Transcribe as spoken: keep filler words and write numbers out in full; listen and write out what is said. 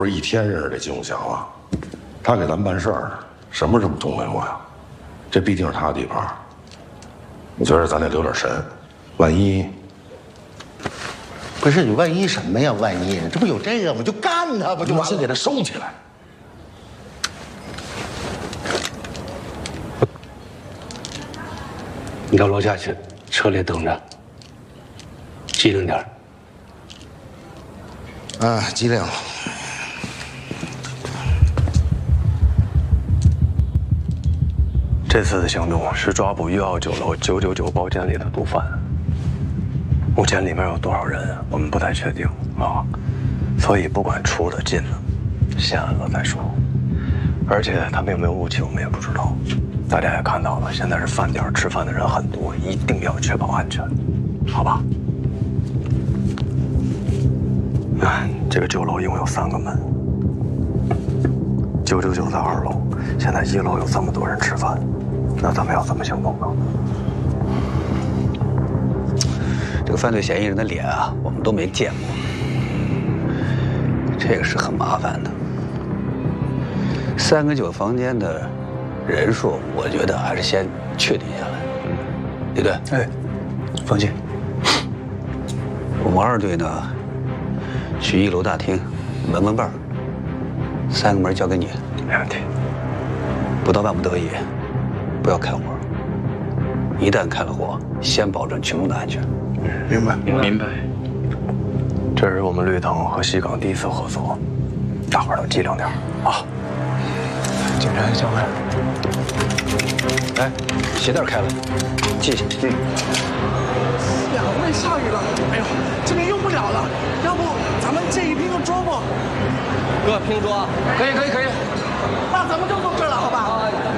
不是一天认识这金永祥了，他给咱们办事儿，什么这么痛快过呀？这毕竟是他的地盘，我觉得咱得留点神，万一…… 不是你万一什么呀？万一这不有这个吗？就干他不就完了？ 先给他收起来。 你到楼下去，车里等着，机灵点。 啊，机灵。 这次的行动是抓捕一号酒楼九九九包间里的毒贩。目前里面有多少人，我们不太确定啊，所以不管出了进了，先安了再说。而且他们有没有武器，我们也不知道。大家也看到了，现在是饭点，吃饭的人很多，一定要确保安全，好吧？啊，这个酒楼一共有三个门，九九九在二楼，现在一楼有这么多人吃饭。 那咱们要怎么行动呢？ 这个犯罪嫌疑人的脸啊，我们都没见过，这个是很麻烦的。三个九房间的人数，我觉得还是先确定下来，对不对？ 哎，放心。 我们二队呢，去一楼大厅闻闻味儿，三个门交给你， 没问题。 不到万不得已。 不要开火，一旦开了火，先保证群众的安全。 明白， 明白。这是我们绿藤和西港第一次合作，大伙儿都机灵点啊！检查一下交换。 来，鞋带开了，系下。嗯。 两位下雨了，哎呦，这边用不了了，要不咱们借一拼个桌不？ 哥，拼桌？ 可以，可以，可以。那咱们就坐这儿了，好吧？